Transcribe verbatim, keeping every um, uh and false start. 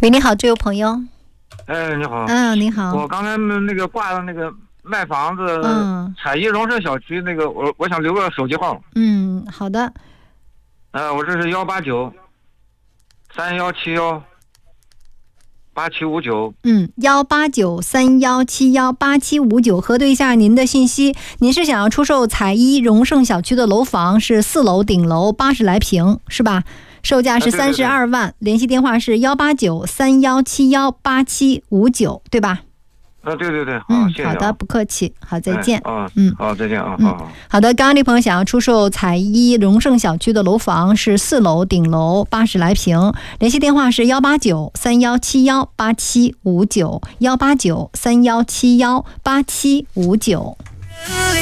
喂，你好，这位朋友。 哎，你好。 嗯，你好。 我刚才那个挂的那个卖房子， 嗯， 彩一荣盛小区那个，我我想留个手机号。 嗯，好的。 呃，我这是幺八九三幺七幺八七五九。 嗯，幺八九三幺七幺八七五九，核对一下您的信息。您是想要出售彩一荣盛小区的楼房，是四楼顶楼八十来平，是吧？售价是三十二万，联系电话是幺八九三幺七幺八七五九，对吧？ 啊，对对对，好， 嗯， 谢谢啊。 好的，不客气，好，再见。 哎啊， 嗯， 好，再见啊， 嗯好好。 好的，刚刚这朋友想要出售彩一荣盛小区的楼房，是四楼顶楼八十来平，联系电话是幺八九三幺七幺八七五九，幺八九三幺七幺八七五九。